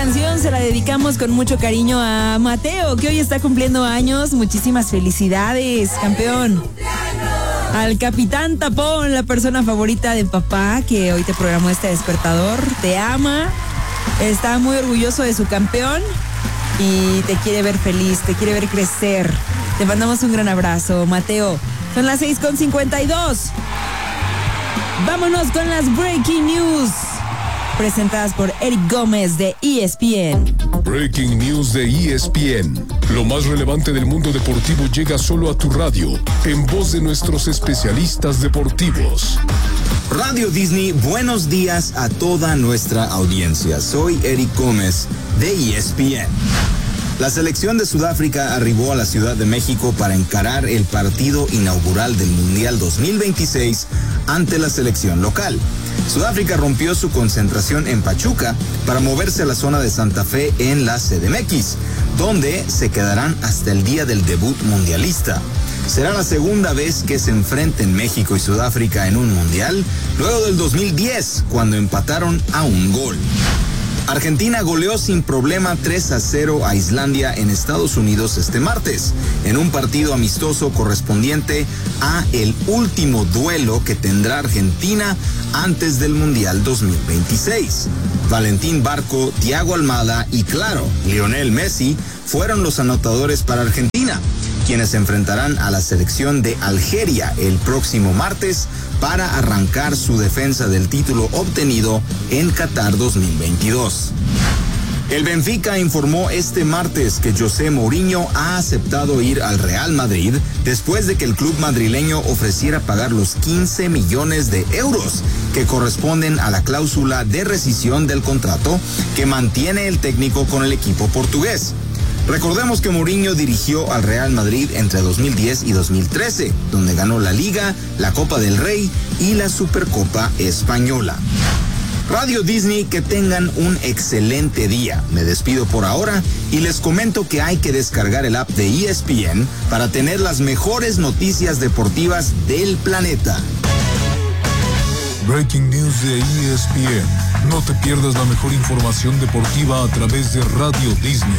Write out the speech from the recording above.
canción se la dedicamos con mucho cariño a Mateo, que hoy está cumpliendo años. Muchísimas felicidades, campeón. Al Capitán Tapón, la persona favorita de papá, que hoy te programó este despertador. Te ama, está muy orgulloso de su campeón y te quiere ver feliz, te quiere ver crecer. Te mandamos un gran abrazo, Mateo. Son las 6:52. Vámonos con las Breaking News, presentadas por Eric Gómez de ESPN. Breaking News de ESPN. Lo más relevante del mundo deportivo llega solo a tu radio, en voz de nuestros especialistas deportivos. Radio Disney, buenos días a toda nuestra audiencia. Soy Eric Gómez de ESPN. La selección de Sudáfrica arribó a la Ciudad de México para encarar el partido inaugural del Mundial 2026 ante la selección local. Sudáfrica rompió su concentración en Pachuca para moverse a la zona de Santa Fe en la CDMX, donde se quedarán hasta el día del debut mundialista. Será la segunda vez que se enfrenten México y Sudáfrica en un mundial, luego del 2010, cuando empataron a un gol. Argentina goleó sin problema 3-0 a Islandia en Estados Unidos este martes, en un partido amistoso correspondiente a el último duelo que tendrá Argentina antes del Mundial 2026. Valentín Barco, Thiago Almada y, claro, Lionel Messi fueron los anotadores para Argentina, quienes se enfrentarán a la selección de Algeria el próximo martes para arrancar su defensa del título obtenido en Qatar 2022. El Benfica informó este martes que José Mourinho ha aceptado ir al Real Madrid después de que el club madrileño ofreciera pagar los 15 millones de euros que corresponden a la cláusula de rescisión del contrato que mantiene el técnico con el equipo portugués. Recordemos que Mourinho dirigió al Real Madrid entre 2010 y 2013, donde ganó la Liga, la Copa del Rey y la Supercopa Española. Radio Disney, que tengan un excelente día. Me despido por ahora y les comento que hay que descargar el app de ESPN para tener las mejores noticias deportivas del planeta. Breaking News de ESPN. No te pierdas la mejor información deportiva a través de Radio Disney.